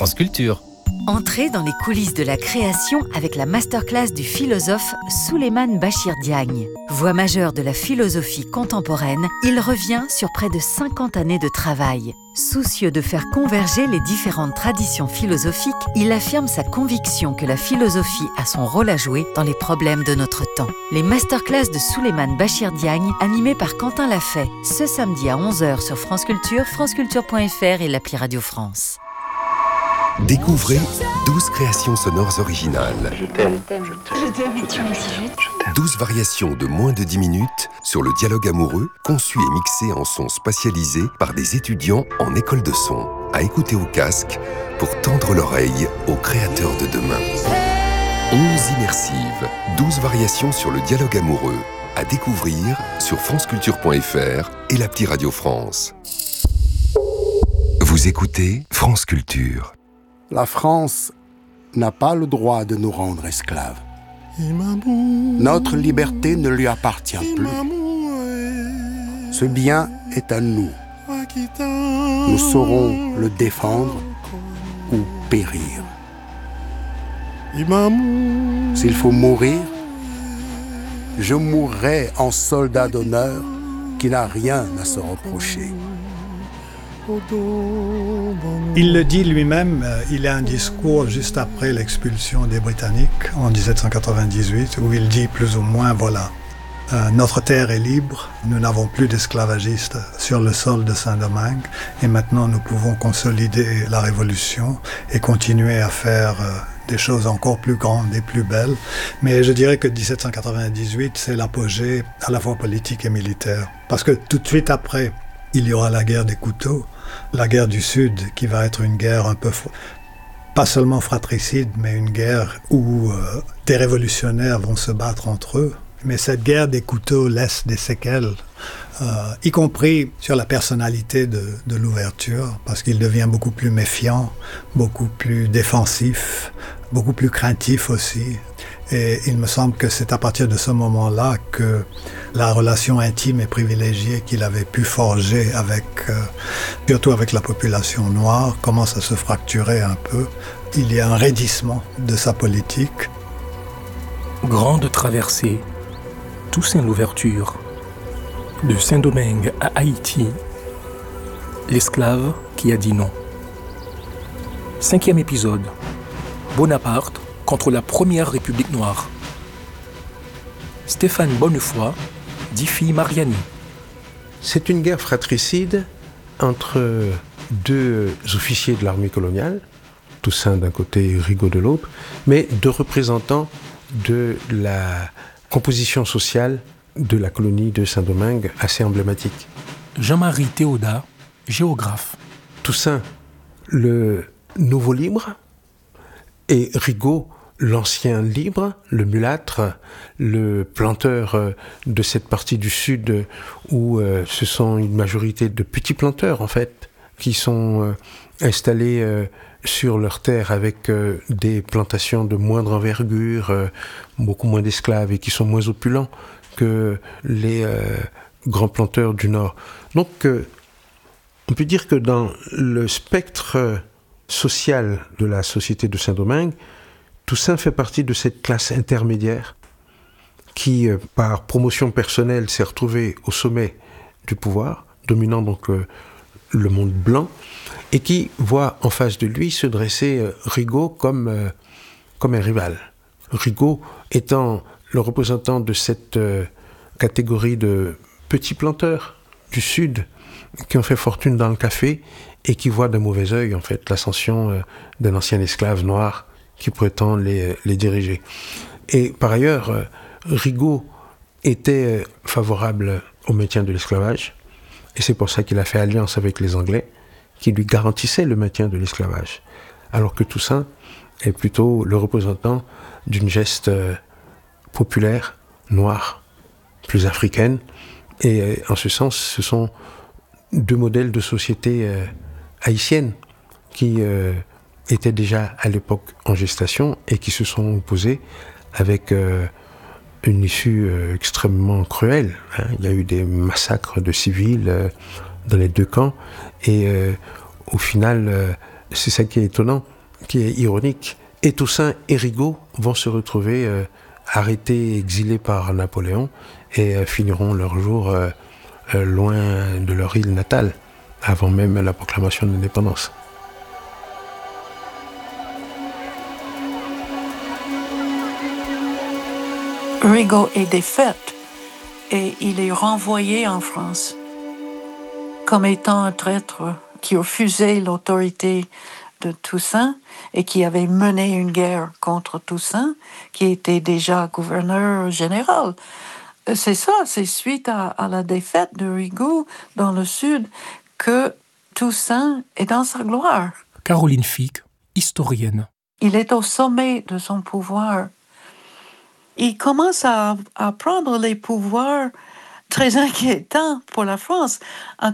France Culture. Entrez dans les coulisses de la création avec la masterclass du philosophe Souleymane Bachir Diagne. Voix majeure de la philosophie contemporaine, il revient sur près de 50 années de travail. Soucieux de faire converger les différentes traditions philosophiques, il affirme sa conviction que la philosophie a son rôle à jouer dans les problèmes de notre temps. Les masterclass de Souleymane Bachir Diagne, animées par Quentin Lafay, ce samedi à 11h sur France Culture, franceculture.fr et l'appli Radio France. Découvrez 12 créations sonores originales. Je t'aime. 12 variations de moins de 10 minutes sur le dialogue amoureux, conçues et mixées en sons spatialisés par des étudiants en école de son. À écouter au casque pour tendre l'oreille aux créateurs de demain. 11 immersives, 12 variations sur le dialogue amoureux. À découvrir sur franceculture.fr et l'appli Radio France. Vous écoutez France Culture. La France n'a pas le droit de nous rendre esclaves. Notre liberté ne lui appartient plus. Ce bien est à nous. Nous saurons le défendre ou périr. S'il faut mourir, je mourrai en soldat d'honneur qui n'a rien à se reprocher. Il le dit lui-même, il a un discours juste après l'expulsion des Britanniques en 1798 où il dit plus ou moins, voilà, notre terre est libre, nous n'avons plus d'esclavagistes sur le sol de Saint-Domingue et maintenant nous pouvons consolider la révolution et continuer à faire des choses encore plus grandes et plus belles. Mais je dirais que 1798, c'est l'apogée à la fois politique et militaire. Parce que tout de suite après, il y aura la guerre des couteaux, la guerre du Sud, qui va être une guerre un peu, pas seulement fratricide, mais une guerre où des révolutionnaires vont se battre entre eux. Mais cette guerre des couteaux laisse des séquelles, y compris sur la personnalité de l'ouverture, parce qu'il devient beaucoup plus méfiant, beaucoup plus défensif, beaucoup plus craintif aussi. Et il me semble que c'est à partir de ce moment-là que la relation intime et privilégiée qu'il avait pu forger surtout avec la population noire, commence à se fracturer un peu. Il y a un raidissement de sa politique. Grande traversée, Toussaint l'ouverture, de Saint-Domingue à Haïti, l'esclave qui a dit non. 5e épisode, Bonaparte contre la première République noire. Stéphane Bonnefoy, dit fille Mariani. C'est une guerre fratricide entre deux officiers de l'armée coloniale, Toussaint d'un côté, Rigaud de l'autre, mais deux représentants de la composition sociale de la colonie de Saint-Domingue, assez emblématique. Jean-Marie Théodat, géographe. Toussaint, le nouveau libre, et Rigaud, l'ancien libre, le mulâtre, le planteur de cette partie du sud où ce sont une majorité de petits planteurs en fait, qui sont installés sur leurs terres avec des plantations de moindre envergure, beaucoup moins d'esclaves et qui sont moins opulents que les grands planteurs du Nord. Donc on peut dire que dans le spectre social de la société de Saint-Domingue, Toussaint fait partie de cette classe intermédiaire qui, par promotion personnelle, s'est retrouvée au sommet du pouvoir, dominant donc le monde blanc, et qui voit en face de lui se dresser Rigaud comme un rival. Rigaud étant le représentant de cette catégorie de petits planteurs du Sud qui ont fait fortune dans le café et qui voient d'un mauvais œil en fait l'ascension d'un ancien esclave noir qui prétend les diriger. Et par ailleurs, Rigaud était favorable au maintien de l'esclavage, et c'est pour ça qu'il a fait alliance avec les Anglais, qui lui garantissaient le maintien de l'esclavage, alors que Toussaint est plutôt le représentant d'une geste populaire, noire, plus africaine, et en ce sens, ce sont deux modèles de société haïtienne qui étaient déjà à l'époque en gestation et qui se sont opposés avec une issue extrêmement cruelle. Il y a eu des massacres de civils dans les deux camps et au final c'est ça qui est étonnant, qui est ironique. Et Toussaint et Rigaud vont se retrouver arrêtés, exilés par Napoléon et finiront leur jour loin de leur île natale, avant même la proclamation de l'indépendance. Rigaud est défait et il est renvoyé en France comme étant un traître qui refusait l'autorité de Toussaint et qui avait mené une guerre contre Toussaint, qui était déjà gouverneur général. C'est ça, c'est suite à la défaite de Rigaud dans le Sud que Toussaint est dans sa gloire. Caroline Fick, historienne. Il est au sommet de son pouvoir. Il commence à prendre les pouvoirs très inquiétants pour la France. En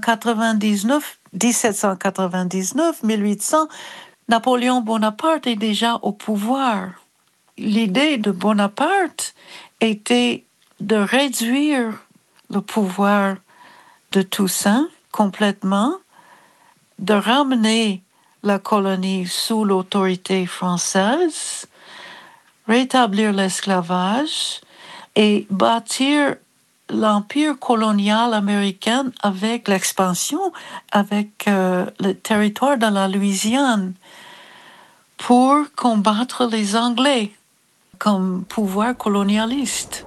1799, 1800, Napoléon Bonaparte est déjà au pouvoir. L'idée de Bonaparte était de réduire le pouvoir de Toussaint complètement, de ramener la colonie sous l'autorité française, rétablir l'esclavage et bâtir l'empire colonial américain avec l'expansion, avec le territoire de la Louisiane, pour combattre les Anglais comme pouvoir colonialiste.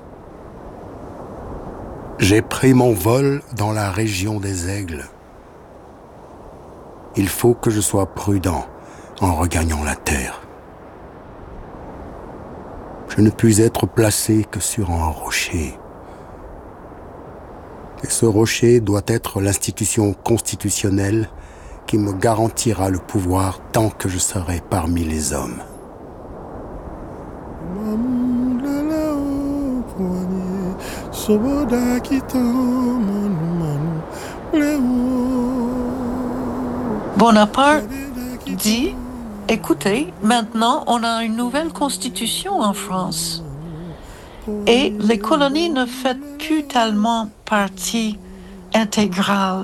J'ai pris mon vol dans la région des Aigles. Il faut que je sois prudent en regagnant la terre. Je ne puis être placé que sur un rocher. Et ce rocher doit être l'institution constitutionnelle qui me garantira le pouvoir tant que je serai parmi les hommes. Bonaparte dit, écoutez, maintenant on a une nouvelle constitution en France. Et les colonies ne font plus tellement partie intégrale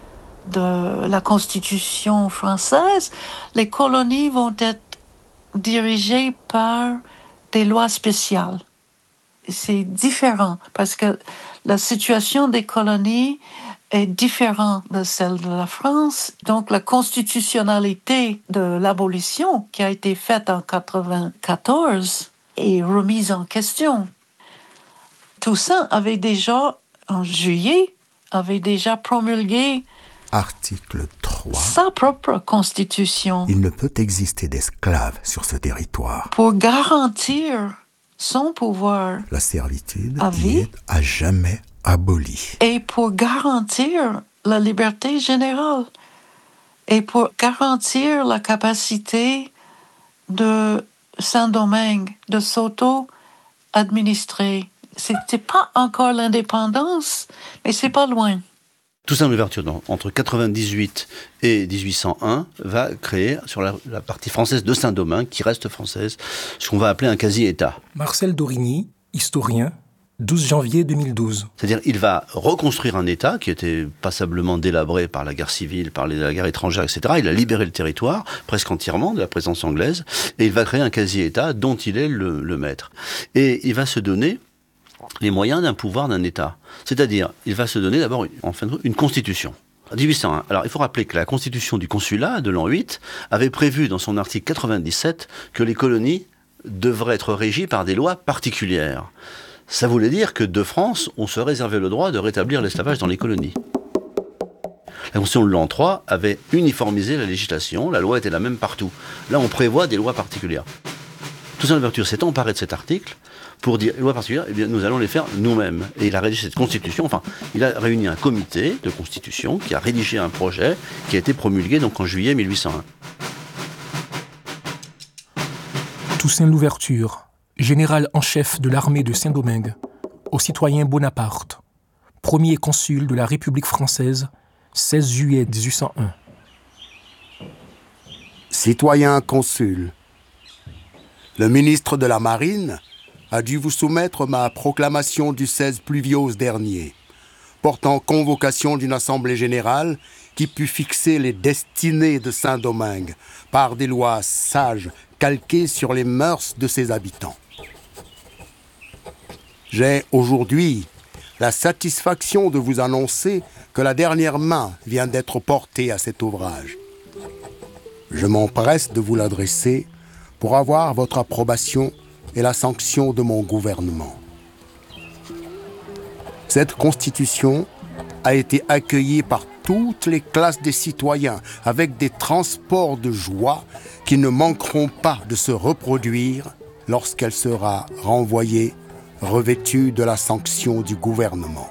de la Constitution française. Les colonies vont être dirigées par des lois spéciales. C'est différent parce que la situation des colonies est différente de celle de la France. Donc la constitutionnalité de l'abolition qui a été faite en 1994 est remise en question. Toussaint avait déjà, en juillet, promulgué Article 3. sa propre constitution. Il ne peut exister d'esclaves sur ce territoire. Pour garantir son pouvoir. La servitude à vie est à jamais abolie. Et pour garantir la liberté générale. Et pour garantir la capacité de Saint-Domingue de s'auto-administrer. C'était pas encore l'indépendance, mais c'est pas loin. Toussaint Louverture, entre 98 et 1801, va créer sur la partie française de Saint-Domingue, qui reste française, ce qu'on va appeler un quasi-État. Marcel Dorigny, historien, 12 janvier 2012. C'est-à-dire il va reconstruire un État qui était passablement délabré par la guerre civile, par la guerre étrangère, etc. Il a libéré le territoire, presque entièrement, de la présence anglaise, et il va créer un quasi-État dont il est le maître. Et il va se donner les moyens d'un pouvoir d'un État. C'est-à-dire, il va se donner d'abord, une constitution. 1801. Alors, il faut rappeler que la constitution du consulat de l'an 8 avait prévu dans son article 97 que les colonies devraient être régies par des lois particulières. Ça voulait dire que de France, on se réservait le droit de rétablir l'esclavage dans les colonies. La constitution de l'an 3 avait uniformisé la législation, la loi était la même partout. Là, on prévoit des lois particulières. Toussaint Louverture s'est emparé de cet article pour dire, les lois particulières, eh bien, nous allons les faire nous-mêmes. Et il a rédigé cette constitution, il a réuni un comité de constitution qui a rédigé un projet qui a été promulgué donc en juillet 1801. Toussaint Louverture, général en chef de l'armée de Saint-Domingue, au citoyen Bonaparte, premier consul de la République française, 16 juillet 1801. Citoyen consul, le ministre de la Marine a dû vous soumettre ma proclamation du 16 Pluviose dernier, portant convocation d'une assemblée générale qui put fixer les destinées de Saint-Domingue par des lois sages calquées sur les mœurs de ses habitants. J'ai aujourd'hui la satisfaction de vous annoncer que la dernière main vient d'être portée à cet ouvrage. Je m'empresse de vous l'adresser pour avoir votre approbation et la sanction de mon gouvernement. Cette constitution a été accueillie par toutes les classes des citoyens avec des transports de joie qui ne manqueront pas de se reproduire lorsqu'elle sera renvoyée, revêtue de la sanction du gouvernement.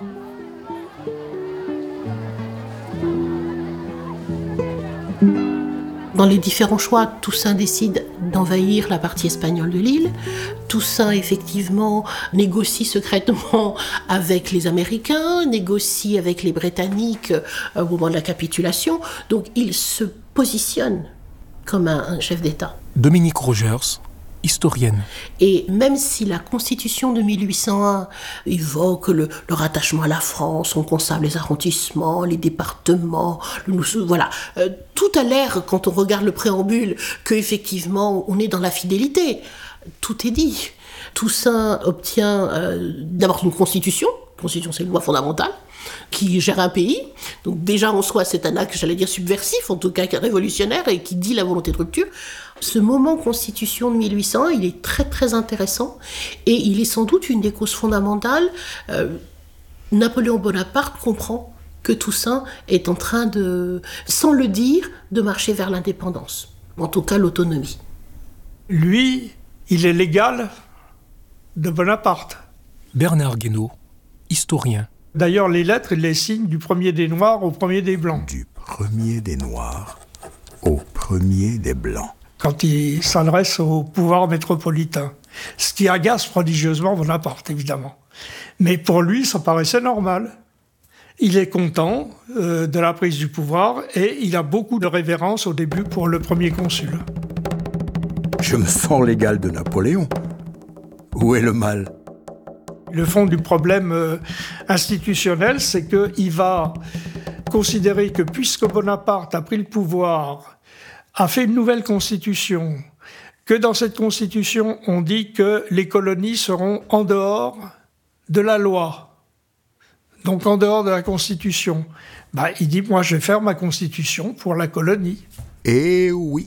Dans les différents choix, Toussaint décide d'envahir la partie espagnole de l'île. Toussaint, effectivement, négocie secrètement avec les Américains, négocie avec les Britanniques au moment de la capitulation. Donc, il se positionne comme un chef d'État. Dominique Rogers, historienne. Et même si la Constitution de 1801 évoque le rattachement à la France, on conserve les arrondissements, les départements, voilà, tout a l'air, quand on regarde le préambule, qu'effectivement on est dans la fidélité. Tout est dit. Toussaint obtient d'abord une constitution. Constitution, c'est une loi fondamentale qui gère un pays. Donc déjà en soi, c'est un acte, j'allais dire subversif, en tout cas révolutionnaire, et qui dit la volonté de rupture. Ce moment constitution de 1801, il est très très intéressant, et il est sans doute une des causes fondamentales. Napoléon Bonaparte comprend que Toussaint est en train de, sans le dire, de marcher vers l'indépendance, en tout cas l'autonomie. Lui, il est l'égal de Bonaparte. Bernard Guénaud, historien. D'ailleurs, les lettres, il les signe du premier des Noirs au premier des Blancs. Du premier des Noirs au premier des Blancs. Quand il s'adresse au pouvoir métropolitain. Ce qui agace prodigieusement Bonaparte, évidemment. Mais pour lui, ça paraissait normal. Il est content de la prise du pouvoir et il a beaucoup de révérence au début pour le premier consul. Je me sens l'égal de Napoléon. Où est le mal ? Le fond du problème institutionnel, c'est qu'il va considérer que puisque Bonaparte a pris le pouvoir, a fait une nouvelle constitution, que dans cette constitution, on dit que les colonies seront en dehors de la loi, donc en dehors de la constitution. Il dit, moi je vais faire ma constitution pour la colonie. Eh oui.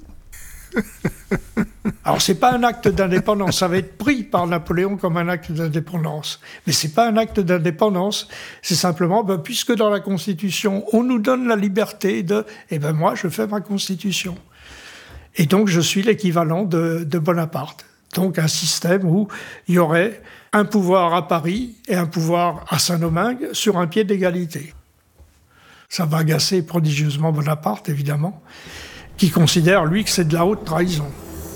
Alors c'est pas un acte d'indépendance, ça va être pris par Napoléon comme un acte d'indépendance, mais c'est pas un acte d'indépendance, c'est simplement puisque dans la Constitution on nous donne la liberté de, moi je fais ma Constitution, et donc je suis l'équivalent de Bonaparte, donc un système où il y aurait un pouvoir à Paris et un pouvoir à Saint-Domingue sur un pied d'égalité. Ça va agacer prodigieusement Bonaparte évidemment, qui considère, lui, que c'est de la haute trahison.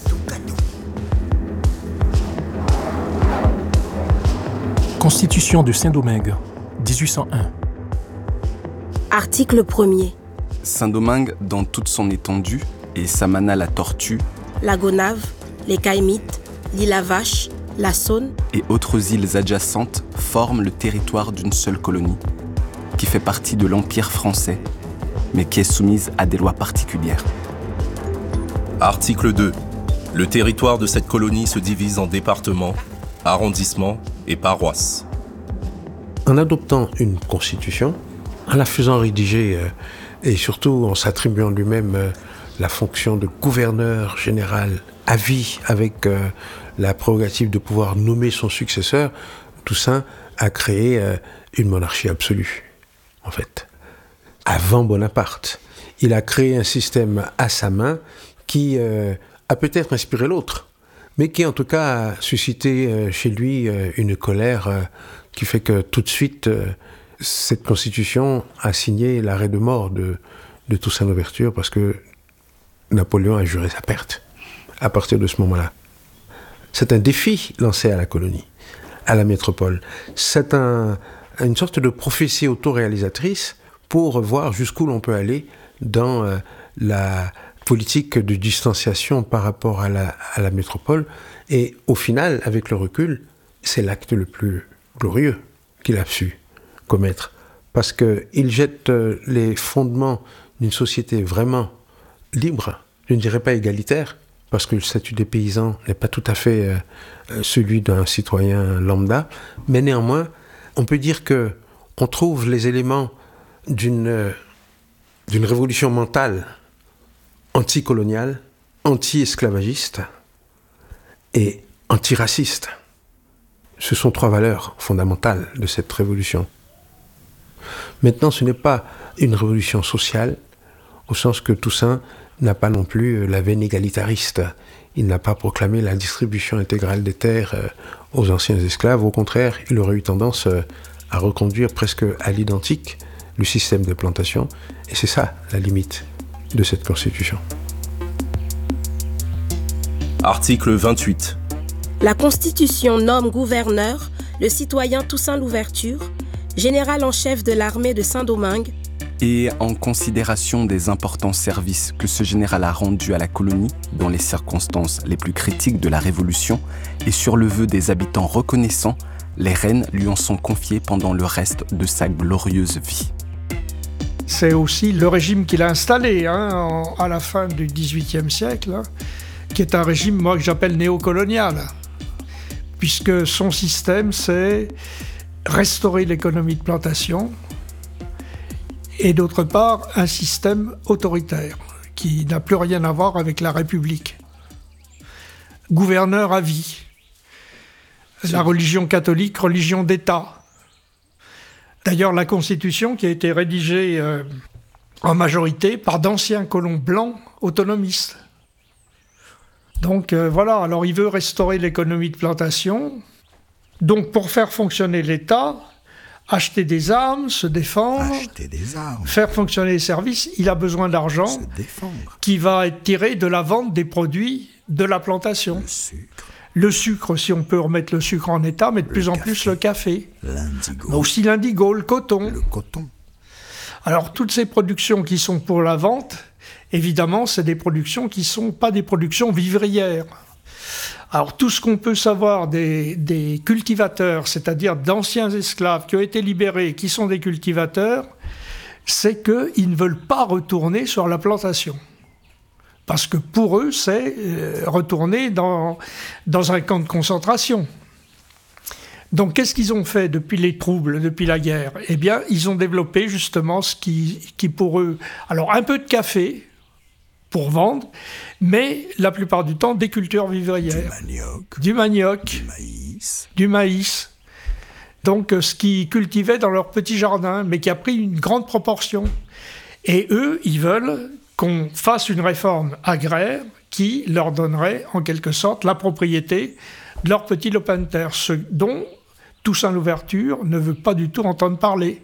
Constitution de Saint-Domingue, 1801. Article 1er. Saint-Domingue, dans toute son étendue, et Samana la Tortue, la Gonave, les Caïmites, l'île à Vache, la Saône et autres îles adjacentes forment le territoire d'une seule colonie, qui fait partie de l'Empire français, mais qui est soumise à des lois particulières. Article 2. Le territoire de cette colonie se divise en départements, arrondissements et paroisses. En adoptant une constitution, en la faisant rédiger et surtout en s'attribuant lui-même la fonction de gouverneur général à vie avec la prérogative de pouvoir nommer son successeur, Toussaint a créé une monarchie absolue, en fait. Avant Bonaparte, il a créé un système à sa main qui a peut-être inspiré l'autre, mais qui en tout cas a suscité chez lui une colère qui fait que tout de suite, cette constitution a signé l'arrêt de mort de Toussaint Louverture parce que Napoléon a juré sa perte à partir de ce moment-là. C'est un défi lancé à la colonie, à la métropole. C'est une sorte de prophétie autoréalisatrice pour voir jusqu'où l'on peut aller dans la politique de distanciation par rapport à la métropole. Et au final, avec le recul, c'est l'acte le plus glorieux qu'il a su commettre. Parce qu'il jette les fondements d'une société vraiment libre, je ne dirais pas égalitaire, parce que le statut des paysans n'est pas tout à fait celui d'un citoyen lambda, mais néanmoins, on peut dire qu'on trouve les éléments d'une révolution mentale anticoloniale, anti-esclavagiste et antiraciste. Ce sont 3 valeurs fondamentales de cette révolution. Maintenant, ce n'est pas une révolution sociale, au sens que Toussaint n'a pas non plus la veine égalitariste. Il n'a pas proclamé la distribution intégrale des terres aux anciens esclaves. Au contraire, il aurait eu tendance à reconduire presque à l'identique le système de plantation. Et c'est ça la limite de cette Constitution. Article 28. La Constitution nomme gouverneur le citoyen Toussaint Louverture, général en chef de l'armée de Saint-Domingue, et en considération des importants services que ce général a rendus à la colonie dans les circonstances les plus critiques de la Révolution et sur le vœu des habitants reconnaissants, les reines lui en sont confiées pendant le reste de sa glorieuse vie. C'est aussi le régime qu'il a installé à la fin du XVIIIe siècle, qui est un régime, moi, que j'appelle néocolonial, puisque son système, c'est restaurer l'économie de plantation, et d'autre part, un système autoritaire qui n'a plus rien à voir avec la République. Gouverneur à vie. La religion catholique, religion d'État. D'ailleurs, la Constitution qui a été rédigée en majorité par d'anciens colons blancs autonomistes. Donc voilà, alors il veut restaurer l'économie de plantation. Donc pour faire fonctionner l'État, acheter des armes, se défendre, faire fonctionner les services, il a besoin d'argent qui va être tiré de la vente des produits de la plantation. Le sucre, si on peut remettre le sucre en état, mais de plus en plus le café. Mais aussi l'indigo, le coton. Alors toutes ces productions qui sont pour la vente, évidemment, c'est des productions qui ne sont pas des productions vivrières. Alors tout ce qu'on peut savoir des cultivateurs, c'est-à-dire d'anciens esclaves qui ont été libérés, qui sont des cultivateurs, c'est qu'ils ne veulent pas retourner sur la plantation. Parce que pour eux, c'est retourner dans un camp de concentration. Donc qu'est-ce qu'ils ont fait depuis les troubles, depuis la guerre ? Eh bien, ils ont développé justement ce qui pour eux... Alors un peu de café pour vendre, mais la plupart du temps des cultures vivrières. Du manioc, du maïs. Donc ce qu'ils cultivaient dans leur petit jardin, mais qui a pris une grande proportion. Et eux, ils veulent qu'on fasse une réforme agraire qui leur donnerait en quelque sorte la propriété de leur petit lopin de terre, ce dont Toussaint Louverture ne veut pas du tout entendre parler.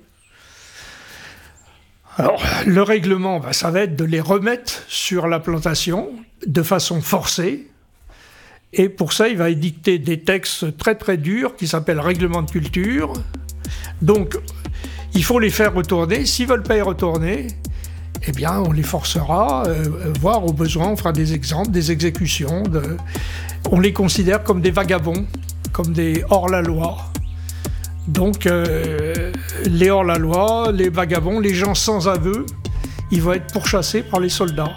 Alors, le règlement, ça va être de les remettre sur la plantation de façon forcée. Et pour ça, il va édicter des textes très très durs qui s'appellent règlements de culture. Donc, il faut les faire retourner. S'ils ne veulent pas y retourner, eh bien, on les forcera, voire au besoin, on fera des exemples, des exécutions. On les considère comme des vagabonds, comme des hors-la-loi. Donc, les hors-la-loi, les vagabonds, les gens sans aveu, ils vont être pourchassés par les soldats.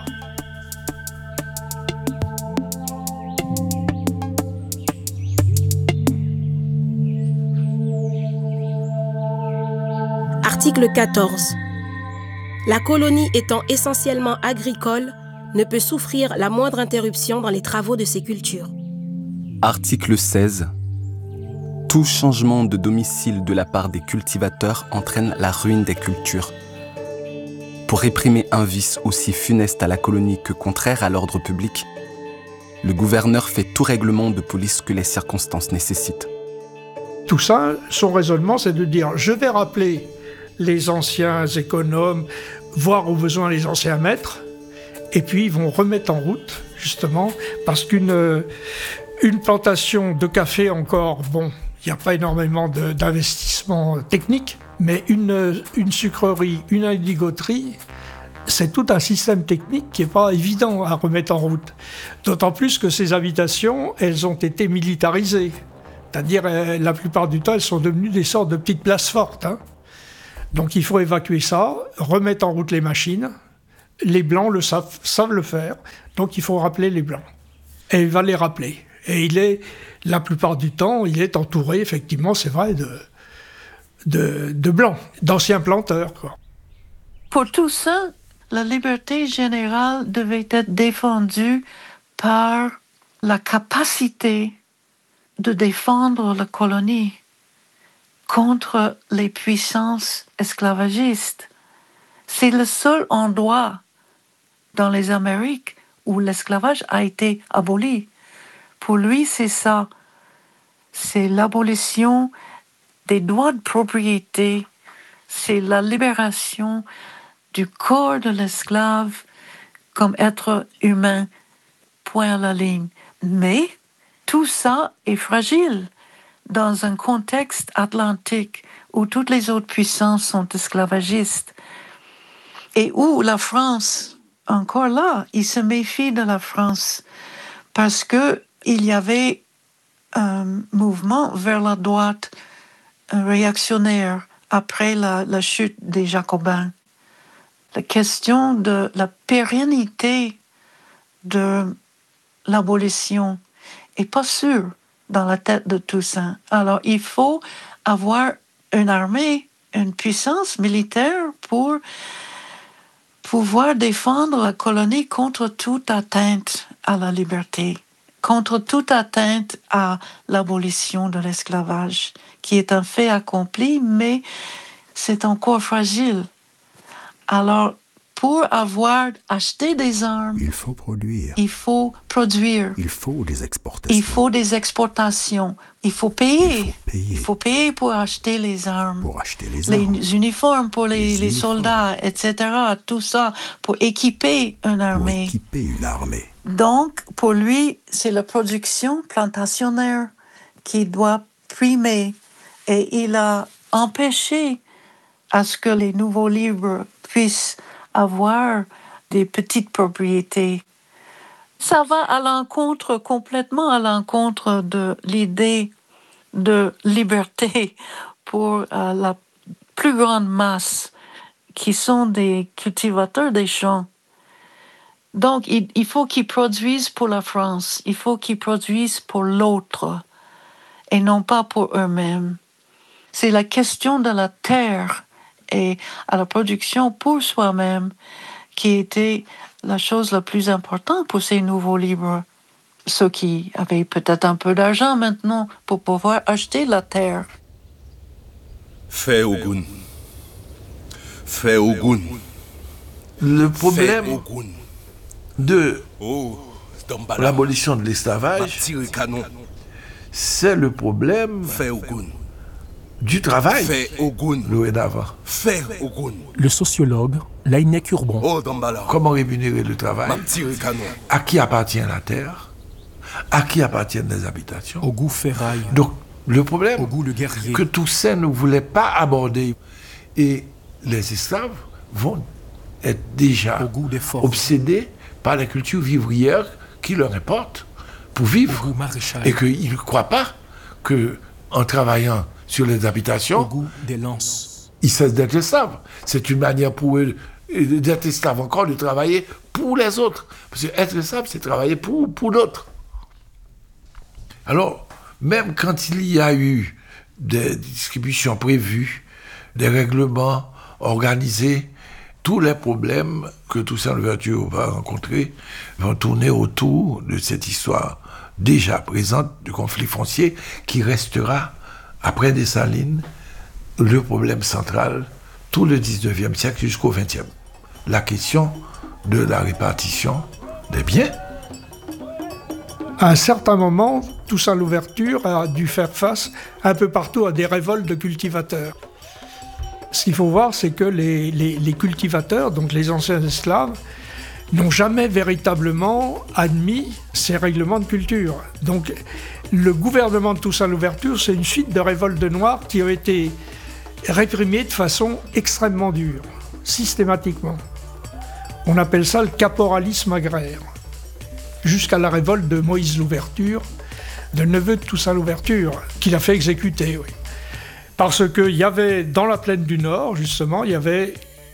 Article 14. La colonie étant essentiellement agricole, ne peut souffrir la moindre interruption dans les travaux de ses cultures. Article 16. Tout changement de domicile de la part des cultivateurs entraîne la ruine des cultures. Pour réprimer un vice aussi funeste à la colonie que contraire à l'ordre public, le gouverneur fait tout règlement de police que les circonstances nécessitent. Tout ça, son raisonnement, c'est de dire « je vais rappeler les anciens économes, voire au besoin les anciens maîtres, et puis ils vont remettre en route, justement, parce qu'une plantation de café encore, bon, il n'y a pas énormément d'investissement technique, mais une sucrerie, une indigoterie, c'est tout un système technique qui n'est pas évident à remettre en route. D'autant plus que ces habitations, elles ont été militarisées. C'est-à-dire, la plupart du temps, elles sont devenues des sortes de petites places fortes. Donc il faut évacuer ça, remettre en route les machines, les Blancs savent le faire, donc il faut rappeler les Blancs. Et il va les rappeler. Et la plupart du temps, il est entouré, effectivement, c'est vrai, de Blancs, d'anciens planteurs, quoi. Pour Toussaint, la liberté générale devait être défendue par la capacité de défendre la colonie contre les puissances esclavagistes. C'est le seul endroit dans les Amériques où l'esclavage a été aboli. Pour lui, c'est ça. C'est l'abolition des droits de propriété. C'est la libération du corps de l'esclave comme être humain, point à la ligne. Mais tout ça est fragile dans un contexte atlantique où toutes les autres puissances sont esclavagistes et où la France, encore là, il se méfie de la France parce qu'il y avait un mouvement vers la droite réactionnaire après la chute des Jacobins. La question de la pérennité de l'abolition n'est pas sûre dans la tête de Toussaint. Alors, il faut avoir une armée, une puissance militaire pour pouvoir défendre la colonie contre toute atteinte à la liberté, contre toute atteinte à l'abolition de l'esclavage, qui est un fait accompli, mais c'est encore fragile. Alors, pour avoir acheté des armes, il faut produire. Il faut produire. Il faut des exportations. Il faut des exportations. Il faut payer. Il faut payer pour acheter les armes. Pour acheter les armes. Les uniformes pour les soldats, etc. Tout ça pour équiper une armée. Pour équiper une armée. Donc, pour lui, c'est la production plantationnaire qui doit primer. Et il a empêché à ce que les nouveaux libres puissent avoir des petites propriétés. Ça va complètement à l'encontre de l'idée de liberté pour la plus grande masse qui sont des cultivateurs des champs. Donc, il faut qu'ils produisent pour la France, il faut qu'ils produisent pour l'autre et non pas pour eux-mêmes. C'est la question de la terre et à la production pour soi-même qui était la chose la plus importante pour ces nouveaux libres. Ceux qui avaient peut-être un peu d'argent maintenant pour pouvoir acheter la terre. Fait Ogun. Fait Ogun. Le problème de l'abolition de l'esclavage, c'est le problème du travail. Le sociologue Laïnek Urbon. Comment rémunérer le travail? À qui appartient la terre? À qui appartiennent les habitations? Au goût ferraille. Donc, le problème au goût le guerrier. Que Toussaint ne voulait pas aborder, et les esclaves vont être déjà obsédés par la culture vivrière qui leur importe pour vivre. Et qu'ils ne croient pas qu'en travaillant sur les habitations, au goût des lances, ils cessent d'être esclaves. C'est une manière pour eux d'être esclaves encore, de travailler pour les autres. Parce que être esclave, c'est travailler pour l'autre. Alors, même quand il y a eu des distributions prévues, des règlements organisés, tous les problèmes que Toussaint Louverture va rencontrer vont tourner autour de cette histoire déjà présente du conflit foncier qui restera, après Dessalines, le problème central tout le 19e siècle jusqu'au 20e. La question de la répartition des biens. À un certain moment, Toussaint Louverture a dû faire face un peu partout à des révoltes de cultivateurs. Ce qu'il faut voir, c'est que les cultivateurs, donc les anciens esclaves, n'ont jamais véritablement admis ces règlements de culture. Donc, le gouvernement de Toussaint Louverture, c'est une suite de révoltes de Noirs qui ont été réprimées de façon extrêmement dure, systématiquement. On appelle ça le caporalisme agraire. Jusqu'à la révolte de Moïse Louverture, le neveu de Toussaint Louverture, qu'il a fait exécuter, oui. Parce qu'il y avait, dans la plaine du Nord, justement, il y avait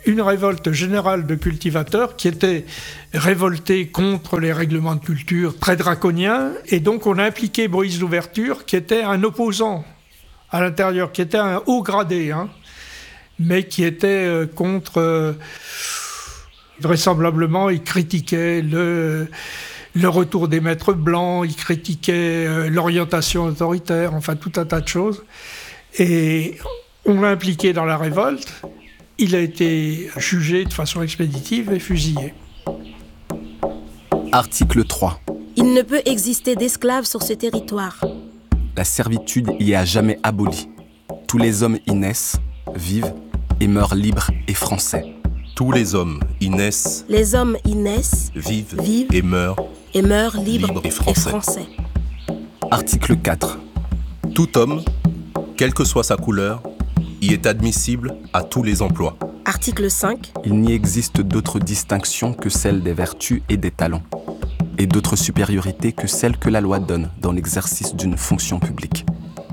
une révolte générale de cultivateurs qui étaient révoltés contre les règlements de culture très draconiens. Et donc on a impliqué Boris Louverture, qui était un opposant à l'intérieur, qui était un haut gradé, mais qui était contre... vraisemblablement, il critiquait le retour des maîtres blancs, il critiquait l'orientation autoritaire, enfin tout un tas de choses. Et on l'a impliqué dans la révolte. Il a été jugé de façon expéditive et fusillé. Article 3. Il ne peut exister d'esclaves sur ce territoire. La servitude y est à jamais abolie. Tous les hommes y naissent, vivent et meurent libres et français. Tous les hommes y naissent, Les hommes y naissent, vivent vivent et meurent libres et français. Article 4. Tout homme, quelle que soit sa couleur, y est admissible à tous les emplois. Article 5. Il n'y existe d'autre distinction que celle des vertus et des talents, et d'autre supériorité que celle que la loi donne dans l'exercice d'une fonction publique.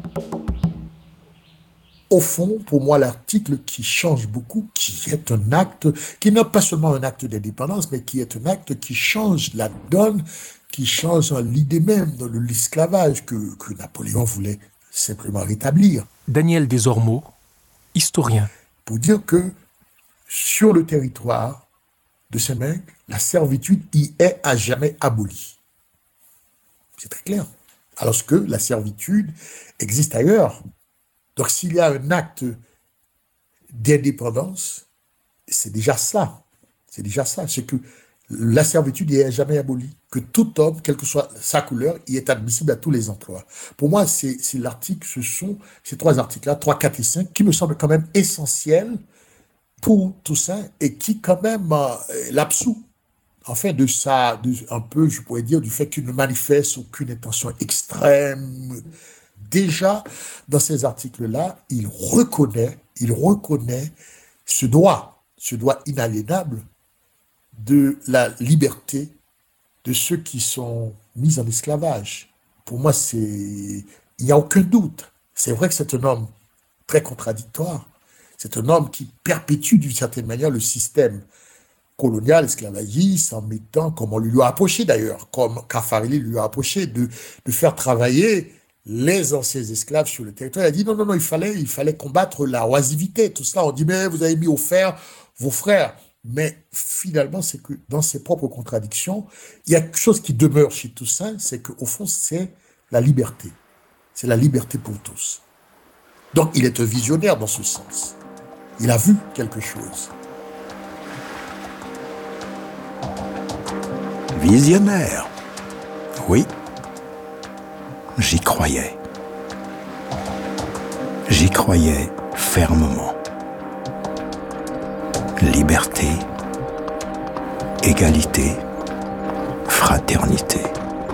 Au fond, pour moi, l'article qui change beaucoup, qui est un acte, qui n'est pas seulement un acte d'indépendance, mais qui est un acte qui change la donne, qui change l'idée même de l'esclavage que Napoléon voulait simplement rétablir. Daniel Desormeaux, historien. Pour dire que sur le territoire de Saint-Domingue, la servitude y est à jamais abolie. C'est très clair. Alors que la servitude existe ailleurs. Donc s'il y a un acte d'indépendance, c'est déjà ça. C'est déjà ça. C'est que la servitude y est à jamais abolie. Que tout homme, quelle que soit sa couleur, y est admissible à tous les emplois. Pour moi, c'est l'article, ce sont ces trois articles-là, 3, 4 et 5, qui me semblent quand même essentiels pour tout ça et qui quand même l'absout. Enfin, de ça, un peu, je pourrais dire, du fait qu'il ne manifeste aucune intention extrême. Déjà, dans ces articles-là, il reconnaît ce droit inaliénable de la liberté de ceux qui sont mis en esclavage. Pour moi, il n'y a aucun doute. C'est vrai que c'est un homme très contradictoire. C'est un homme qui perpétue d'une certaine manière le système colonial, esclavagiste, en mettant, comme on lui a approché d'ailleurs, comme Caffarelli lui a approché, de faire travailler les anciens esclaves sur le territoire. Il a dit non, il fallait combattre la oisivité, tout cela. On dit mais vous avez mis au fer vos frères. Mais finalement, c'est que dans ses propres contradictions, il y a quelque chose qui demeure chez Toussaint, c'est qu'au fond, c'est la liberté. C'est la liberté pour tous. Donc, il est un visionnaire dans ce sens. Il a vu quelque chose. Visionnaire. Oui. J'y croyais. J'y croyais fermement. Liberté, égalité, fraternité.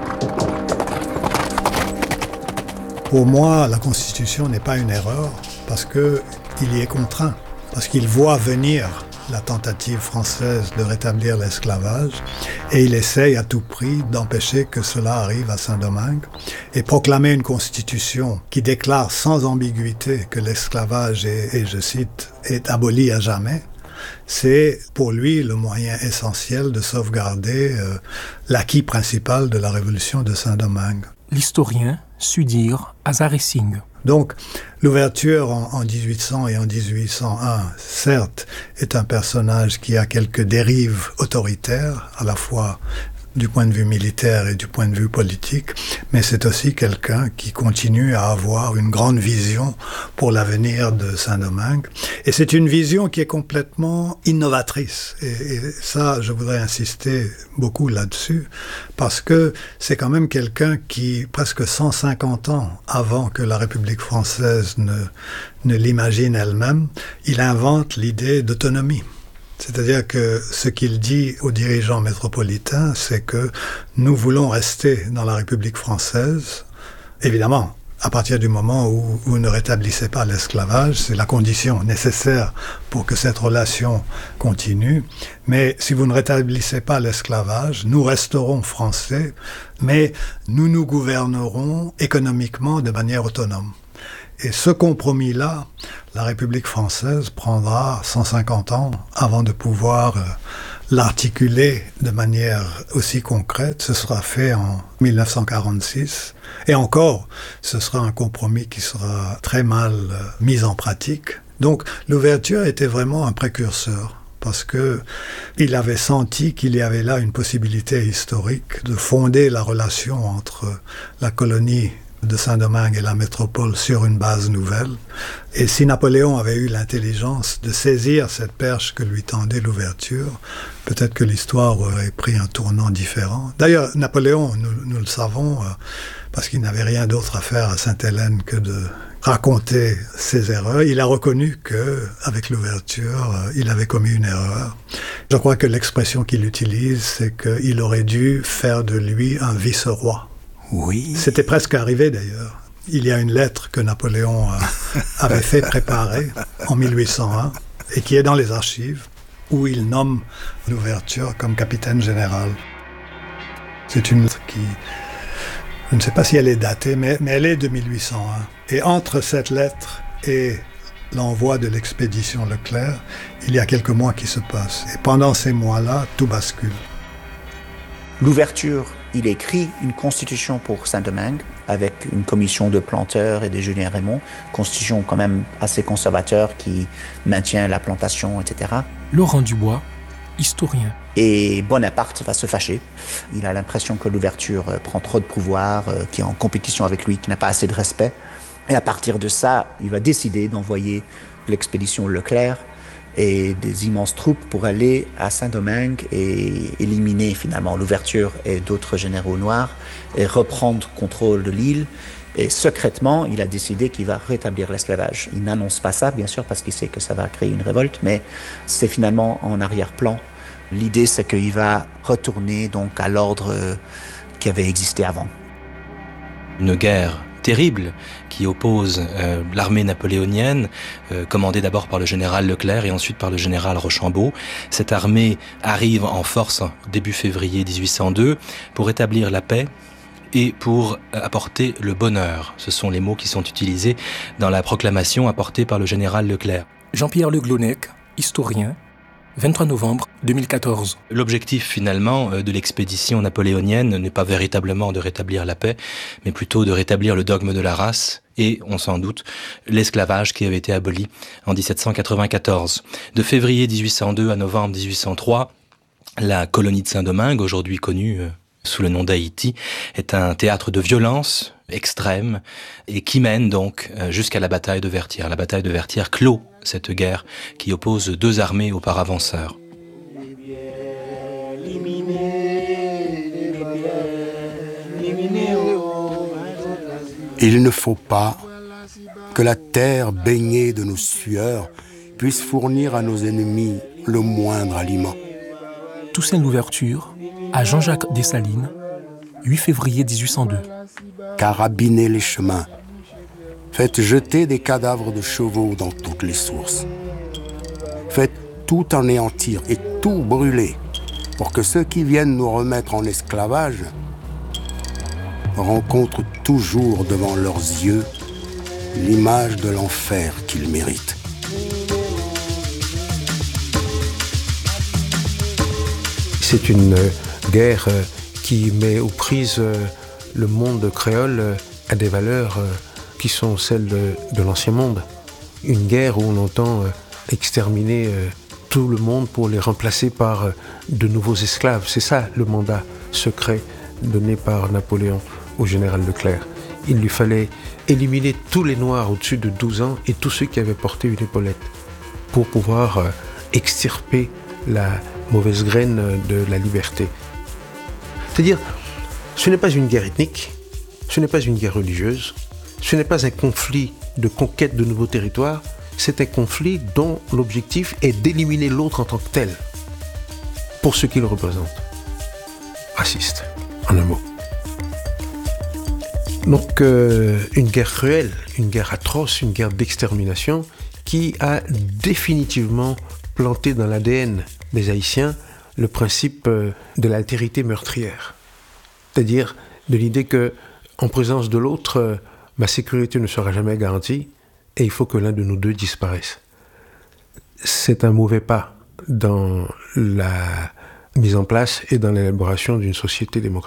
Pour moi, la Constitution n'est pas une erreur parce qu'il y est contraint, parce qu'il voit venir la tentative française de rétablir l'esclavage et il essaye à tout prix d'empêcher que cela arrive à Saint-Domingue et proclamer une constitution qui déclare sans ambiguïté que l'esclavage est, je cite, est aboli à jamais. C'est pour lui le moyen essentiel de sauvegarder l'acquis principal de la révolution de Saint-Domingue. L'historien Sudir Azaressing. Donc, l'ouverture en 1800 et en 1801, certes, est un personnage qui a quelques dérives autoritaires, à la fois du point de vue militaire et du point de vue politique, mais c'est aussi quelqu'un qui continue à avoir une grande vision pour l'avenir de Saint-Domingue. Et c'est une vision qui est complètement innovatrice. Et ça, je voudrais insister beaucoup là-dessus, parce que c'est quand même quelqu'un qui, presque 150 ans avant que la République française ne l'imagine elle-même, il invente l'idée d'autonomie. C'est-à-dire que ce qu'il dit aux dirigeants métropolitains, c'est que nous voulons rester dans la République française. Évidemment, à partir du moment où vous ne rétablissez pas l'esclavage, c'est la condition nécessaire pour que cette relation continue. Mais si vous ne rétablissez pas l'esclavage, nous resterons français, mais nous nous gouvernerons économiquement de manière autonome. Et ce compromis-là, la République française prendra 150 ans avant de pouvoir l'articuler de manière aussi concrète. Ce sera fait en 1946. Et encore, ce sera un compromis qui sera très mal mis en pratique. Donc l'ouverture était vraiment un précurseur, parce que il avait senti qu'il y avait là une possibilité historique de fonder la relation entre la colonie de Saint-Domingue et la métropole sur une base nouvelle. Et si Napoléon avait eu l'intelligence de saisir cette perche que lui tendait l'ouverture, peut-être que l'histoire aurait pris un tournant différent. D'ailleurs, Napoléon, nous le savons, parce qu'il n'avait rien d'autre à faire à Sainte-Hélène que de raconter ses erreurs. Il a reconnu qu'avec l'ouverture, il avait commis une erreur. Je crois que l'expression qu'il utilise, c'est qu'il aurait dû faire de lui un vice-roi. Oui. C'était presque arrivé d'ailleurs. Il y a une lettre que Napoléon avait fait préparer en 1801 et qui est dans les archives, où il nomme l'ouverture comme capitaine général. C'est une lettre qui, je ne sais pas si elle est datée, mais elle est de 1801. Et entre cette lettre et l'envoi de l'expédition Leclerc, il y a quelques mois qui se passent. Et pendant ces mois-là, tout bascule. L'ouverture, il écrit une constitution pour Saint-Domingue avec une commission de planteurs et de Julien Raymond, constitution quand même assez conservateur qui maintient la plantation, etc. Laurent Dubois, historien. Et Bonaparte va se fâcher. Il a l'impression que l'ouverture prend trop de pouvoir, qui est en compétition avec lui, qui n'a pas assez de respect. Et à partir de ça, il va décider d'envoyer l'expédition Leclerc et des immenses troupes pour aller à Saint-Domingue et éliminer finalement l'ouverture et d'autres généraux noirs et reprendre contrôle de l'île. Et secrètement, il a décidé qu'il va rétablir l'esclavage. Il n'annonce pas ça, bien sûr, parce qu'il sait que ça va créer une révolte, mais c'est finalement en arrière-plan. L'idée, c'est qu'il va retourner donc à l'ordre qui avait existé avant. Une guerre terrible qui oppose l'armée napoléonienne, commandée d'abord par le général Leclerc et ensuite par le général Rochambeau. Cette armée arrive en force début février 1802 pour établir la paix et pour apporter le bonheur. Ce sont les mots qui sont utilisés dans la proclamation apportée par le général Leclerc. Jean-Pierre Le Glonec, historien, 23 novembre 2014. L'objectif finalement de l'expédition napoléonienne n'est pas véritablement de rétablir la paix, mais plutôt de rétablir le dogme de la race et, on s'en doute, l'esclavage qui avait été aboli en 1794. De février 1802 à novembre 1803, la colonie de Saint-Domingue, aujourd'hui connue sous le nom d'Haïti, est un théâtre de violence extrême et qui mène donc jusqu'à la bataille de Vertières. La bataille de Vertières clôt cette guerre qui oppose deux armées auparavant sœurs. Il ne faut pas que la terre baignée de nos sueurs puisse fournir à nos ennemis le moindre aliment. Toussaint Louverture à Jean-Jacques Dessalines, 8 février 1802. Carabinez les chemins. Faites jeter des cadavres de chevaux dans toutes les sources. Faites tout anéantir et tout brûler pour que ceux qui viennent nous remettre en esclavage rencontrent toujours devant leurs yeux l'image de l'enfer qu'ils méritent. C'est une guerre qui met aux prises le monde créole à des valeurs qui sont celles de l'ancien monde. Une guerre où on entend exterminer tout le monde pour les remplacer par de nouveaux esclaves. C'est ça le mandat secret donné par Napoléon au général Leclerc. Il lui fallait éliminer tous les Noirs au-dessus de 12 ans et tous ceux qui avaient porté une épaulette pour pouvoir extirper la mauvaise graine de la liberté. C'est-à-dire, ce n'est pas une guerre ethnique, ce n'est pas une guerre religieuse, ce n'est pas un conflit de conquête de nouveaux territoires, c'est un conflit dont l'objectif est d'éliminer l'autre en tant que tel, pour ce qu'il représente. Raciste, en un mot. Donc, une guerre cruelle, une guerre atroce, une guerre d'extermination qui a définitivement planté dans l'ADN des Haïtiens le principe de l'altérité meurtrière. C'est-à-dire de l'idée que, en présence de l'autre, ma sécurité ne sera jamais garantie et il faut que l'un de nous deux disparaisse. C'est un mauvais pas dans la mise en place et dans l'élaboration d'une société démocratique.